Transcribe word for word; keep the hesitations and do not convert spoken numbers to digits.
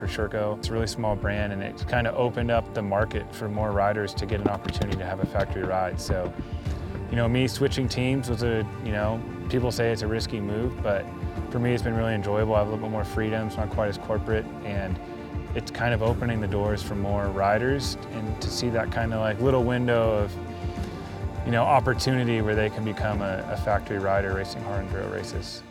For Sherco, it's a really small brand, and it's kind of opened up the market for more riders to get an opportunity to have a factory ride. So, you know, me switching teams was a, you know, people say it's a risky move, but for me it's been really enjoyable. I have a little bit more freedom, it's not quite as corporate, and it's kind of opening the doors for more riders, and to see that kind of like little window of, you know, opportunity where they can become a, a factory rider racing hard enduro races.